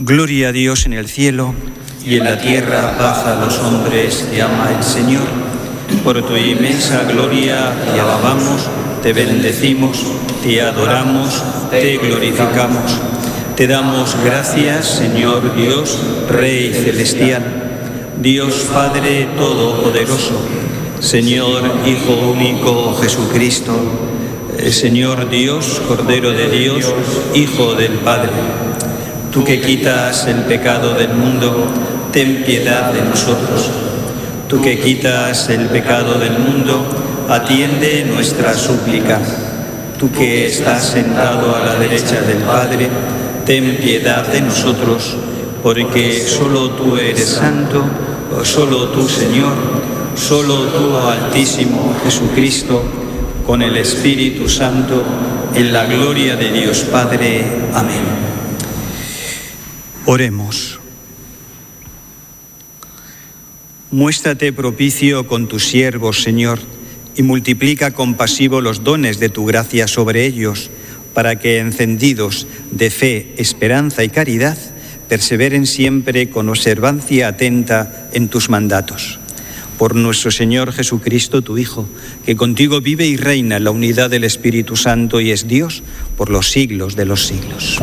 Gloria a Dios en el cielo y en la tierra paz a los hombres que ama el Señor. Por tu inmensa gloria te alabamos, te bendecimos, te adoramos, te glorificamos. Te damos gracias, Señor Dios, Rey celestial, Dios Padre todopoderoso, Señor Hijo único Jesucristo, Señor Dios, Cordero de Dios, Hijo del Padre. Tú que quitas el pecado del mundo, ten piedad de nosotros. Tú que quitas el pecado del mundo, atiende nuestra súplica. Tú que estás sentado a la derecha del Padre, ten piedad de nosotros, porque solo tú eres santo, solo tú, Señor, solo tú, Altísimo Jesucristo, con el Espíritu Santo, en la gloria de Dios Padre. Amén. Oremos. Muéstrate propicio con tus siervos, Señor, y multiplica compasivo los dones de tu gracia sobre ellos, para que, encendidos de fe, esperanza y caridad, perseveren siempre con observancia atenta en tus mandatos. Por nuestro Señor Jesucristo, tu Hijo, que contigo vive y reina en la unidad del Espíritu Santo y es Dios por los siglos de los siglos.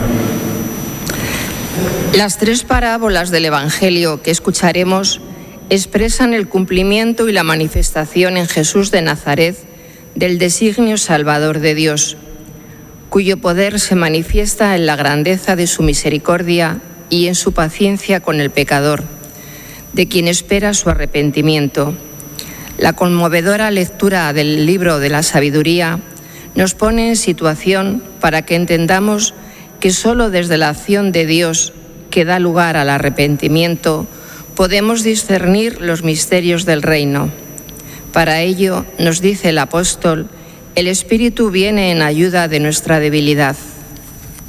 Las tres parábolas del Evangelio que escucharemos expresan el cumplimiento y la manifestación en Jesús de Nazaret del designio salvador de Dios, cuyo poder se manifiesta en la grandeza de su misericordia y en su paciencia con el pecador, de quien espera su arrepentimiento. La conmovedora lectura del libro de la sabiduría nos pone en situación para que entendamos que solo desde la acción de Dios, que da lugar al arrepentimiento, podemos discernir los misterios del reino. Para ello, nos dice el apóstol, el Espíritu viene en ayuda de nuestra debilidad.